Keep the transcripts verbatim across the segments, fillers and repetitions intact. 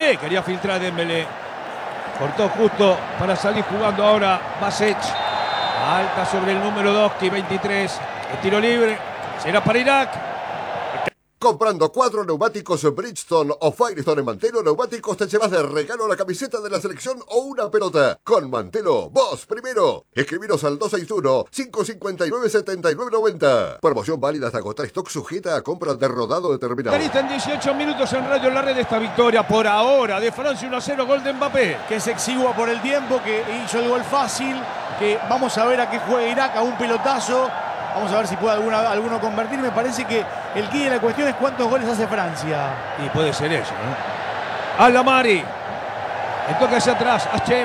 Dembélé, quería filtrar a Dembélé. Cortó justo para salir jugando ahora Basech. Alta sobre el número dos, veintitrés. El tiro libre. Será para Irak. Comprando cuatro neumáticos Bridgestone o Firestone en Mantelo Neumáticos te llevas de regalo la camiseta de la selección o una pelota. Con Mantelo, vos primero. Escribiros al dos seis uno, cinco cinco nueve, siete nueve nueve cero. Promoción válida hasta agotar stock, sujeta a compras de rodado determinado. En dieciocho minutos en Radio La Red esta victoria por ahora de Francia uno a cero, gol de Mbappé. Que es exigua por el tiempo, que hizo el gol fácil, que vamos a ver a qué juega Irak, a un pelotazo. Vamos a ver si puede alguna, alguno convertir. Me parece que el key de la cuestión es cuántos goles hace Francia. Y puede ser eso, ¿no? Alamari. El toque hacia atrás. Hachem.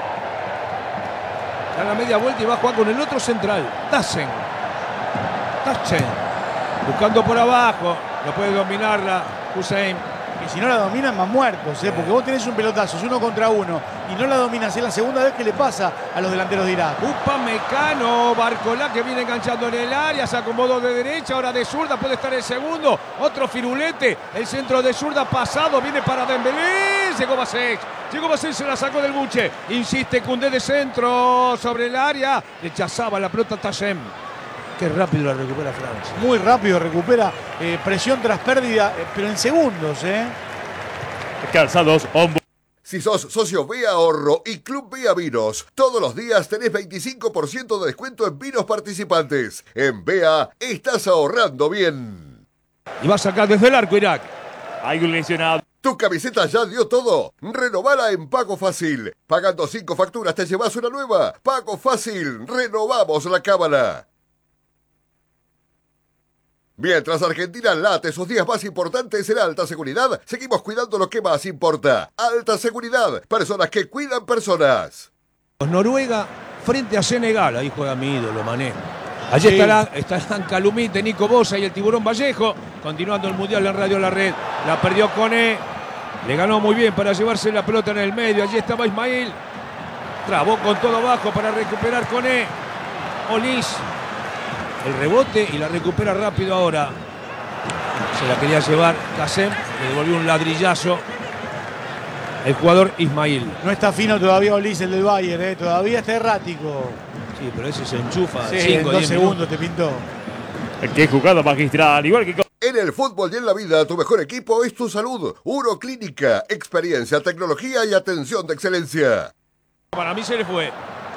Da la media vuelta y va a jugar con el otro central. Tassen. Tassen. Buscando por abajo. No puede dominarla Hussein. Que si no la dominan, más muertos, ¿eh? Porque vos tenés un pelotazo, es uno contra uno, y no la dominas, es la segunda vez que le pasa a los delanteros de Irak. Upamecano, Barcolá que viene enganchando en el área, se acomodó de derecha, ahora de zurda, puede estar el segundo, otro firulete, el centro de zurda pasado, viene para Dembélé, llegó Basech, llegó Basech, se la sacó del buche, insiste Koundé de centro sobre el área, rechazaba la pelota Tassem. Qué rápido la recupera Francia. Muy rápido recupera, eh, presión tras pérdida, eh, pero en segundos, ¿eh? Calzados, hombro. Si sos socio Vía Ahorro y Club Vía Vinos, todos los días tenés veinticinco por ciento de descuento en vinos participantes. En Vea estás ahorrando bien. Y va a sacar desde el arco Irak. Hay un lesionado. ¿Tu camiseta ya dio todo? Renovala en Pago Fácil. Pagando cinco facturas te llevas una nueva. Pago Fácil. Renovamos la cábala. Mientras Argentina late sus días más importantes en alta seguridad, seguimos cuidando lo que más importa. Alta seguridad, personas que cuidan personas. Noruega frente a Senegal, ahí juega mi ídolo, Mané. Allí sí. estarán, estarán Calumite, Nico Bosa y el Tiburón Vallejo, continuando el Mundial en Radio La Red. La perdió Koné, le ganó muy bien para llevarse la pelota en el medio. Allí estaba Ismail, trabó con todo abajo para recuperar Koné. Olís. El rebote y la recupera rápido ahora. Se la quería llevar Kassem, le devolvió un ladrillazo el jugador Ismail. No está fino todavía Olís, el del Bayern, ¿eh? Todavía está errático. Sí, pero ese se enchufa. Sí, cinco, en dos segundos te pintó. Qué jugada magistral, igual que... En el fútbol y en la vida, tu mejor equipo es tu salud. Uroclínica, experiencia, tecnología y atención de excelencia. Para mí se le fue.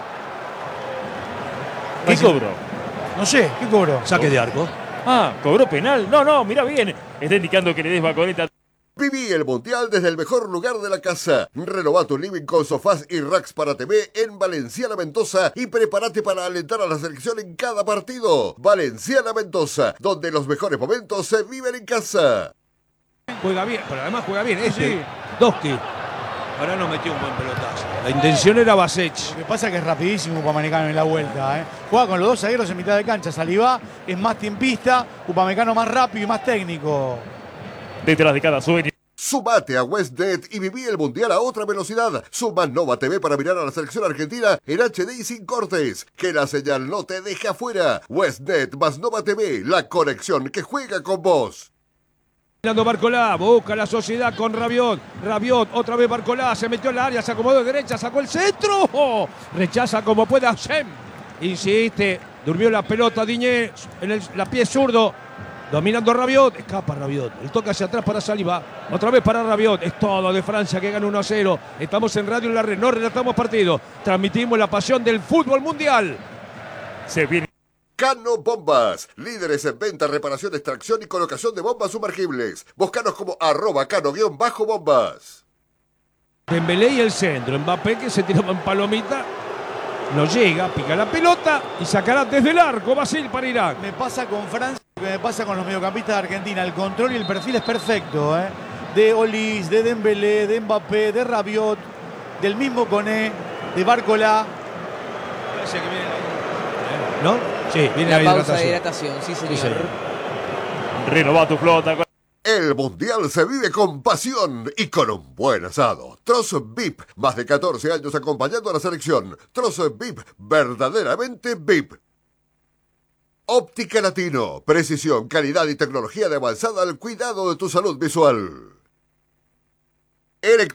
¿Qué cobró? No sé, ¿qué cobró? Saque de arco. Ah, cobró penal. No, no, mira bien. Está indicando que le des baconeta. Viví el Mundial desde el mejor lugar de la casa. Renová tu living con sofás y racks para T V en Valenciana Mendoza y prepárate para alentar a la selección en cada partido. Valenciana Mendoza, donde los mejores momentos se viven en casa. Juega bien, pero además juega bien este. Sí. Doski. Ahora no metió un buen pelotazo. La intención era Basech. Lo que pasa es que es rapidísimo Upamecano en la vuelta, ¿eh? Juega con los dos zagueros en mitad de cancha. Salivá es más tiempista, Upamecano más rápido y más técnico. Detrás de cada sueño. Sumate a WestNet y viví el Mundial a otra velocidad. Suma Nova T V para mirar a la selección argentina en H D y sin cortes. Que la señal no te deje afuera. WestNet más Nova T V, la conexión que juega con vos. Barcolá, busca la sociedad con Rabiot. Rabiot, otra vez Barcolá, se metió en la área, se acomodó de derecha, sacó el centro. Oh, rechaza como puede Hachem. Insiste, durmió la pelota Diñé en el la pie zurdo. Dominando Rabiot, escapa Rabiot. El toque hacia atrás para Saliba. Otra vez para Rabiot. Es todo de Francia que gana uno a cero. Estamos en Radio en la Red, no relatamos partido. Transmitimos la pasión del fútbol mundial. Se viene. Cano Bombas, líderes en venta, reparación, extracción y colocación de bombas sumergibles. Búscanos como arroba cano-bombas. Dembélé y el centro. Mbappé que se tiraba en palomita. No llega, pica la pelota y sacará desde el arco Basil para Irak. Me pasa con Francia, lo que me pasa con los mediocampistas de Argentina. El control y el perfil es perfecto, ¿eh? De Olís, de Dembélé, de Mbappé, de Rabiot, del mismo Koné, de Barcolá. Parece que viene la... ¿No? Sí, viene la, la pausa hidratación. de hidratación, sí señor. Sí, señor. Renova tu flota. El Mundial se vive con pasión y con un buen asado. Trozo V I P, más de catorce años acompañando a la selección. Trozo V I P, verdaderamente V I P. Óptica Latino, precisión, calidad y tecnología de avanzada al cuidado de tu salud visual.